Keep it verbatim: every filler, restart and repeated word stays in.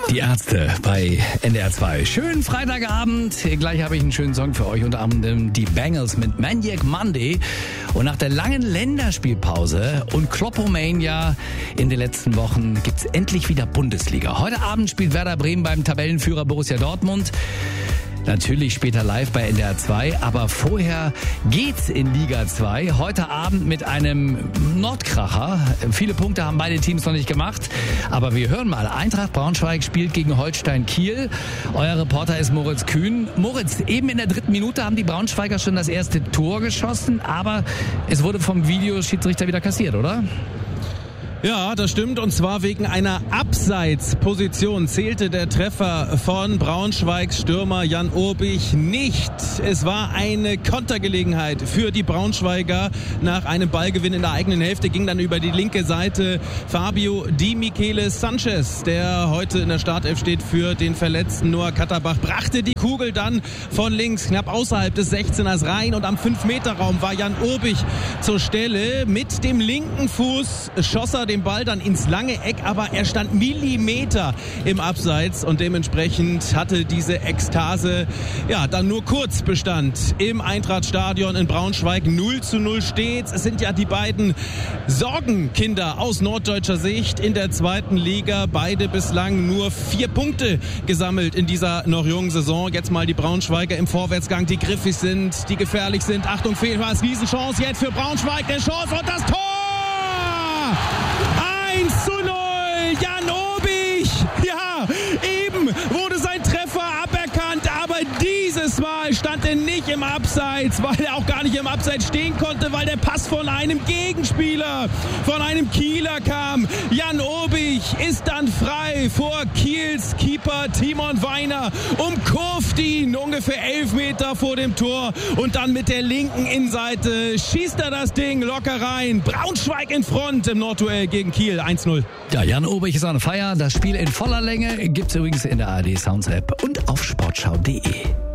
Die Ärzte bei N D R zwei. Schönen Freitagabend. Gleich habe ich einen schönen Song für euch. Unter anderem die Bengals mit Maniac Monday. Und nach der langen Länderspielpause und Kloppomania in den letzten Wochen gibt's endlich wieder Bundesliga. Heute Abend spielt Werder Bremen beim Tabellenführer Borussia Dortmund. Natürlich später live bei N D R zwei, aber vorher geht's in Liga zwei. Heute Abend mit einem Nordkracher. Viele Punkte haben beide Teams noch nicht gemacht, aber wir hören mal. Eintracht Braunschweig spielt gegen Holstein Kiel. Euer Reporter ist Moritz Kühn. Moritz, eben in der dritten Minute haben die Braunschweiger schon das erste Tor geschossen, aber es wurde vom Videoschiedsrichter wieder kassiert, oder? Ja, das stimmt, und zwar wegen einer Abseitsposition zählte der Treffer von Braunschweigs Stürmer Jan Urbich nicht. Es war eine Kontergelegenheit für die Braunschweiger. Nach einem Ballgewinn in der eigenen Hälfte ging dann über die linke Seite Fabio Di Michele Sanchez, der heute in der Startelf steht für den verletzten Noah Katterbach, brachte die Kugel dann von links knapp außerhalb des sechzehners rein, und am fünf Meter Raum war Jan Urbich zur Stelle. Mit dem linken Fuß schoss er den Ball dann ins lange Eck, aber er stand Millimeter im Abseits, und dementsprechend hatte diese Ekstase ja dann nur kurz Bestand im Eintrachtstadion in Braunschweig. null zu null steht's. Es sind ja die beiden Sorgenkinder aus norddeutscher Sicht in der zweiten Liga. Beide bislang nur vier Punkte gesammelt in dieser noch jungen Saison. Jetzt mal die Braunschweiger im Vorwärtsgang, die griffig sind, die gefährlich sind. Achtung, Fehlpass, Riesenchance jetzt für Braunschweig, der Chance und das Tor! eins zu null, Jan Urbich, ja, eben wurde sein Treffer aberkannt, aber dieses Mal stand er nicht im Abseits, weil er auch gar nicht im Abseits stehen konnte, weil der Pass von einem Gegenspieler, von einem Kieler kam. Jan Urbich ist dann frei vor Kiels Keeper Timon Weiner, umkurvt ihn ungefähr elf Meter vor dem Tor, und dann mit der linken Innenseite schießt er das Ding locker rein. Braunschweig in Front im Nordduell gegen Kiel, eins null. Ja, Jan Urbich ist on fire. Das Spiel in voller Länge gibt's übrigens in der A R D Sounds App und auf sportschau punkt de.